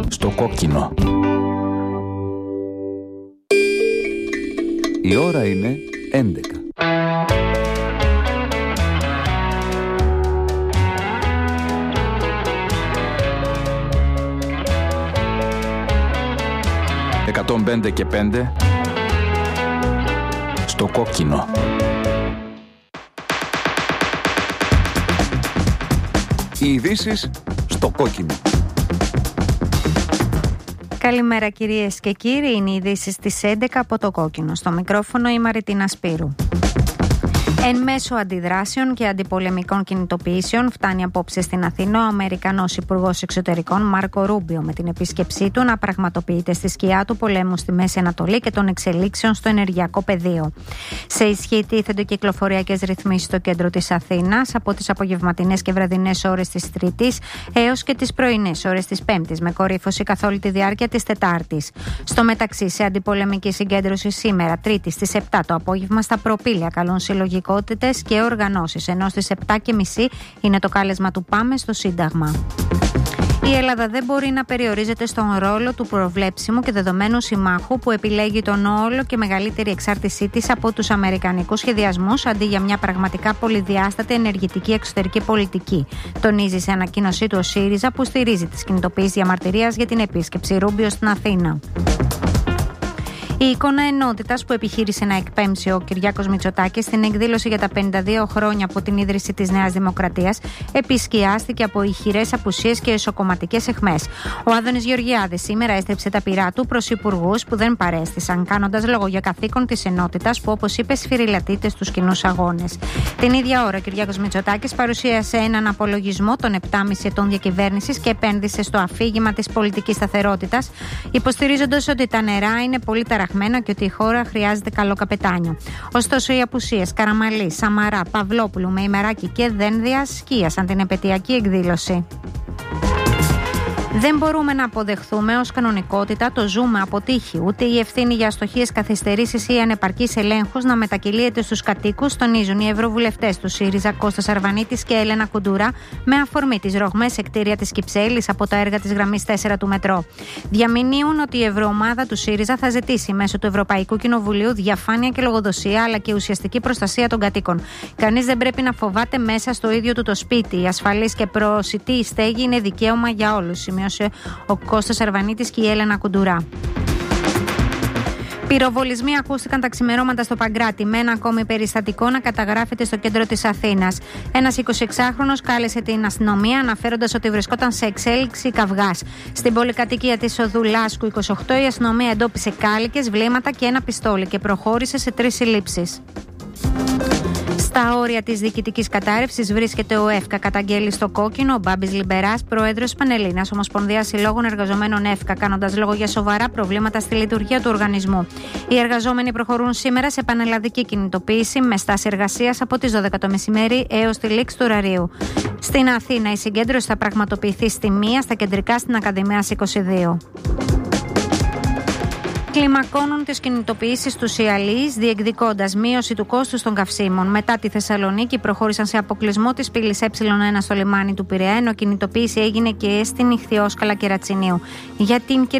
στο κόκκινο. Η ώρα είναι 11. «105 και 5» στο κόκκινο. Οι ειδήσεις στο κόκκινο. Καλημέρα κυρίες και κύριοι, είναι οι ειδήσεις στις 11 από το κόκκινο. Στο μικρόφωνο η Μαριτίνα Σπύρου. Εν μέσω αντιδράσεων και αντιπολεμικών κινητοποιήσεων, φτάνει απόψε στην Αθήνα ο Αμερικανός Υπουργός Εξωτερικών Μάρκο Ρούμπιο με την επίσκεψή του να πραγματοποιείται στη σκιά του πολέμου στη Μέση Ανατολή και των εξελίξεων στο ενεργειακό πεδίο. Σε ισχύ τίθενται κυκλοφοριακές ρυθμίσεις στο κέντρο της Αθήνας από τις απογευματινές και βραδινές ώρες της Τρίτης έως και τις πρωινές ώρες της Πέμπτης, με κορύφωση καθ' όλη τη διάρκεια της Τετάρτης. Στο μεταξύ, σε αντιπολεμική συγκέντρωση σήμερα, Τρίτη στις 7 το απόγευμα, στα προπήλαια καλούν συλλογικότητες και οργανώσεις, ενώ στις 7.30 είναι το κάλεσμα του Πάμε στο Σύνταγμα. Η Ελλάδα δεν μπορεί να περιορίζεται στον ρόλο του προβλέψιμου και δεδομένου συμμάχου που επιλέγει τον όλο και μεγαλύτερη εξάρτησή της από τους αμερικανικούς σχεδιασμούς, αντί για μια πραγματικά πολυδιάστατη ενεργητική εξωτερική πολιτική. Τονίζει σε ανακοίνωσή του ο ΣΥΡΙΖΑ, που στηρίζει τις κινητοποιήσεις διαμαρτυρίας για την επίσκεψη Ρούμπιο στην Αθήνα. Η εικόνα ενότητας που επιχείρησε να εκπέμψει ο Κυριάκος Μητσοτάκης στην εκδήλωση για τα 52 χρόνια από την ίδρυση της Νέας Δημοκρατίας επισκιάστηκε από ηχηρές απουσίες και εσωκομματικές αιχμές. Ο Άδωνης Γεωργιάδης σήμερα έστρεψε τα πυρά του προς υπουργούς που δεν παρέστησαν, κάνοντας λόγο για καθήκον της ενότητας που, όπως είπε, σφυριλατείται στους κοινούς αγώνες. Την ίδια ώρα, ο Κυριάκος Μητσοτάκης παρουσίασε έναν απολογισμό των 7,5 ετών διακυβέρνησης και επένδυσε στο αφήγημα της πολιτικής σταθερότητας, υποστηρίζοντας ότι τα νερά είναι πολύ ταραχμένα και ότι η χώρα χρειάζεται καλό καπετάνιο. Ωστόσο, οι απουσίες Καραμαλή, Σαμαρά, Παυλόπουλου, Μεϊμαράκη και Δένδια σκίασαν την επετειακή εκδήλωση. Δεν μπορούμε να αποδεχθούμε ως κανονικότητα, το ζούμε από τύχη, ούτε η ευθύνη για αστοχίες, καθυστερήσεις ή ανεπαρκείς ελέγχους να μετακυλίεται στους κατοίκους, τονίζουν οι ευρωβουλευτές του ΣΥΡΙΖΑ Κώστας Αρβανίτης και Έλενα Κουντούρα, με αφορμή τις ρογμές σε κτίρια της Κυψέλης από τα έργα της γραμμής 4 του μετρό. Διαμηνύουν ότι η ευρωομάδα του ΣΥΡΙΖΑ θα ζητήσει μέσω του Ευρωπαϊκού Κοινοβουλίου διαφάνεια και λογοδοσία, αλλά και ουσιαστική προστασία των κατοίκων. Κανείς δεν πρέπει να φοβάται μέσα στο ίδιο του το σπίτι. Η ασφαλής και προσιτή στέγη είναι δικαίωμα για όλους, σημείωσε ο Κώστας Αρβανίτης και η Έλενα Κουντουρά. Πυροβολισμοί ακούστηκαν τα ξημερώματα στο Παγκράτη, με ένα ακόμη περιστατικό να καταγράφεται στο κέντρο της Αθήνας. Ένας 26χρονος κάλεσε την αστυνομία, αναφέροντας ότι βρισκόταν σε εξέλιξη καυγάς. Στην πολυκατοικία της οδού Λάσκου 28, η αστυνομία εντόπισε κάλικες, βλήματα και ένα πιστόλι και προχώρησε σε 3 συλλήψεις. Στα όρια της διοικητικής κατάρρευσης βρίσκεται ο ΕΦΚΑ, καταγγέλει στο κόκκινο ο Μπάμπης Λιμπεράς, πρόεδρος Πανελλήνας Ομοσπονδίας Συλλόγων Εργαζομένων ΕΦΚΑ, κάνοντας λόγο για σοβαρά προβλήματα στη λειτουργία του οργανισμού. Οι εργαζόμενοι προχωρούν σήμερα σε πανελλαδική κινητοποίηση με στάση εργασίας από τις 12 το μεσημέρι έως τη λήξη του ωραρίου. Στην Αθήνα η συγκέντρωση θα πραγματοποιηθεί στη 1, στα κεντρικά στην Ακαδημίας 22. Κλιμακώνουν τις κινητοποιήσεις τους οι αλλοίς, διεκδικώντας μείωση του κόστους των καυσίμων. Μετά τη Θεσσαλονίκη προχώρησαν σε αποκλεισμό της πύλης Ε1 στο λιμάνι του Πειραιά, ενώ κινητοποίηση έγινε και στην Ιχθυόσκαλα και Ρατσινίου. Για την